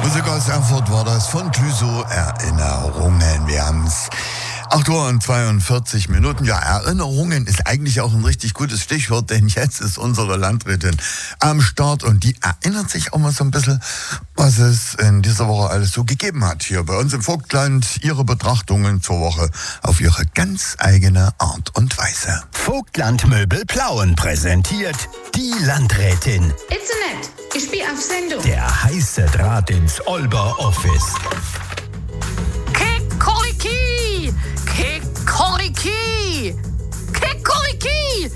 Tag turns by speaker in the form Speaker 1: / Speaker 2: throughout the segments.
Speaker 1: Musik aus Erfurt war das von Clüso, Erinnerungen. Wir haben's 8:42 Uhr. Ja, Erinnerungen ist eigentlich auch ein richtig gutes Stichwort, denn jetzt ist unsere Landrätin am Start und die erinnert sich auch mal so ein bisschen, was es in dieser Woche alles so gegeben hat. Hier bei uns im Vogtland ihre Betrachtungen zur Woche auf ihre ganz eigene Art und Weise.
Speaker 2: Vogtland Möbel Plauen präsentiert die Landrätin.
Speaker 3: Itzenet, ich bin auf Sendung.
Speaker 2: Der heiße Draht ins Olber Office.
Speaker 4: Kikoriki! Kikoriki! Kikoriki!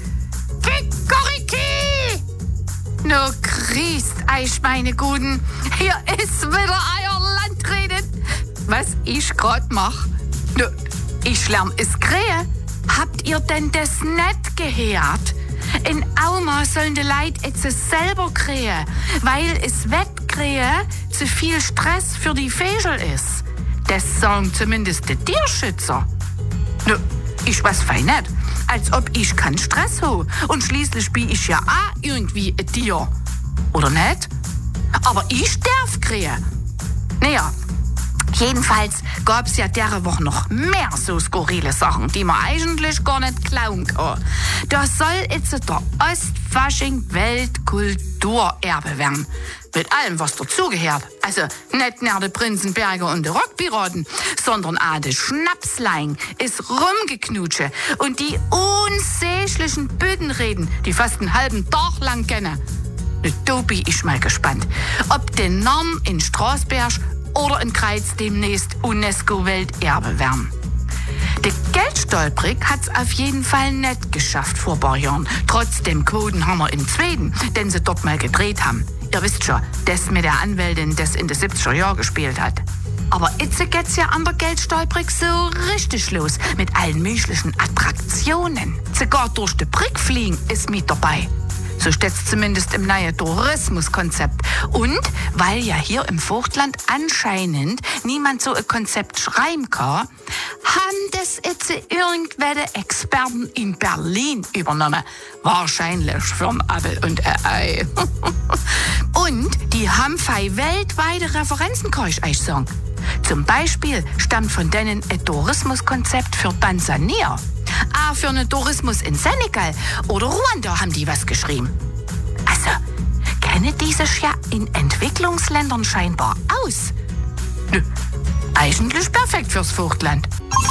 Speaker 4: Kikoriki! No, grüßt euch, meine Guten. Hier ist wieder euer Landrätin. Was ich grad mach? No, ich lärm es krähe. Habt ihr denn das nicht gehört? In Auma sollen die Leute jetzt selber krähen, weil es Wettkrähe zu viel Stress für die Vögel ist. Das sagen zumindest die Tierschützer. No, ich weiß fein nicht, als ob ich keinen Stress habe. Und schließlich bin ich ja auch irgendwie ein Tier. Oder nicht? Aber ich darf krähen. Naja, jedenfalls gab's ja der Woche noch mehr so skurrile Sachen, die man eigentlich gar nicht glauben kann. Da soll jetzt der Ostfasching Weltkulturerbe werden. Mit allem, was dazugehört. Also nicht nur die Prinzenberger und die Rockpiraten, sondern auch die Schnapslein, ist Rumgeknutsche und die unsäglichen Büttenreden, die fast einen halben Tag lang kennen. Da bin ich mal gespannt, ob der Name in Straßberg oder in Kreiz demnächst UNESCO-Welterbe werden. Der Geldstolprig hat's auf jeden Fall nicht geschafft vor ein paar Jahren, trotz dem Quotenhammer in Schweden, den sie dort mal gedreht haben. Ihr wisst schon, das mit der Anwältin, das in den 70er Jahren gespielt hat. Aber jetzt geht's ja an der Geldstolprig so richtig los, mit allen möglichen Attraktionen. Sogar durch den Brick fliegen ist mit dabei. So steht's zumindest im neuen Tourismuskonzept. Und weil ja hier im Vogtland anscheinend niemand so ein Konzept schreiben kann, haben das jetzt irgendwelche Experten in Berlin übernommen. Wahrscheinlich für ein Apfel und ein Ei. Und die haben zwei weltweite Referenzen, kann ich euch sagen. Zum Beispiel stammt von denen ein Tourismuskonzept für Tansania. Auch für einen Tourismus in Senegal oder Ruanda haben die was geschrieben. Also, kennen die sich ja in Entwicklungsländern scheinbar aus. Nö, eigentlich perfekt fürs Vogtland.